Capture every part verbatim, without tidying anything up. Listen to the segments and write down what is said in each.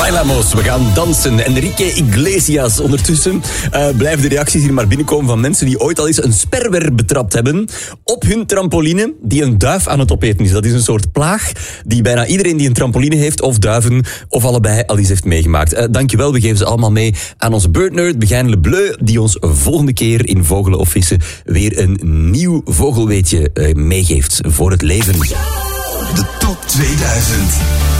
Bailamos, we gaan dansen. Enrique Iglesias. Ondertussen uh, blijven de reacties hier maar binnenkomen van mensen die ooit al eens een sperwer betrapt hebben op hun trampoline die een duif aan het opeten is. Dat is een soort plaag die bijna iedereen die een trampoline heeft, of duiven, of allebei al eens heeft meegemaakt. Uh, dankjewel, we geven ze allemaal mee aan onze birdnerd, Begijn Le Bleu, die ons volgende keer in Vogelen of Vissen weer een nieuw vogelweetje uh, meegeeft voor het leven. De top tweeduizend.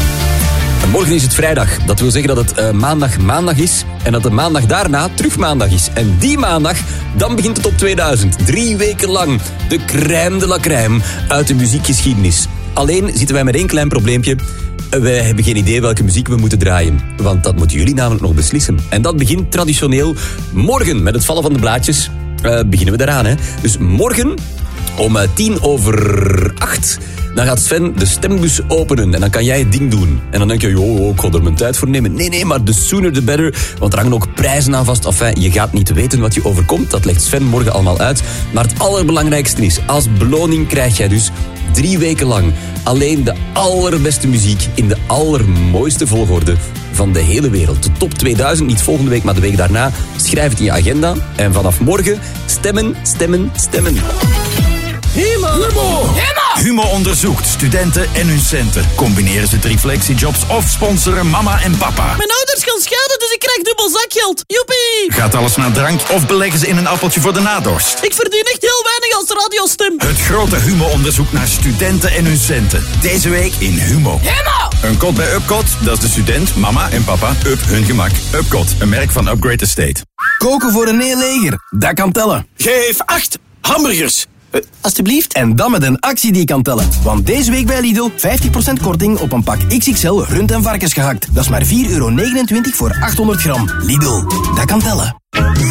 Morgen is het vrijdag. Dat wil zeggen dat het uh, maandag maandag is en dat de maandag daarna terug maandag is. En die maandag, dan begint de top tweeduizend. Drie weken lang de crème de la crème uit de muziekgeschiedenis. Alleen zitten wij met één klein probleempje. Wij hebben geen idee welke muziek we moeten draaien. Want dat moeten jullie namelijk nog beslissen. En dat begint traditioneel morgen met het vallen van de blaadjes. Uh, beginnen we daaraan, hè. Dus morgen om uh, tien over acht... dan gaat Sven de stembus openen en dan kan jij het ding doen. En dan denk je, joh, ik ga er mijn tijd voor nemen. Nee, nee, maar the sooner the better, want er hangen ook prijzen aan vast. Enfin, je gaat niet weten wat je overkomt, dat legt Sven morgen allemaal uit. Maar het allerbelangrijkste is, als beloning krijg jij dus drie weken lang alleen de allerbeste muziek in de allermooiste volgorde van de hele wereld. De top tweeduizend, niet volgende week, maar de week daarna. Schrijf het in je agenda en vanaf morgen stemmen, stemmen, stemmen. Humo! Humo! Humo onderzoekt studenten en hun centen. Combineren ze drie flexijobs of sponsoren mama en papa. Mijn ouders gaan scheiden, dus ik krijg dubbel zakgeld. Joepie! Gaat alles naar drank of beleggen ze in een appeltje voor de nadorst? Ik verdien echt heel weinig als radiostem. Het grote Humo-onderzoek naar studenten en hun centen. Deze week in Humo. Humo! Een kot bij Upcot, dat is de student, mama en papa, up hun gemak. Upcot, een merk van Upgrade Estate. Koken voor een heel leger, dat kan tellen. Geef acht hamburgers. Uh, alsjeblieft. En dan met een actie die kan tellen. Want deze week bij Lidl vijftig procent korting op een pak X X L rund- en varkensgehakt. Dat is maar vier euro negenentwintig voor achthonderd gram. Lidl, dat kan tellen.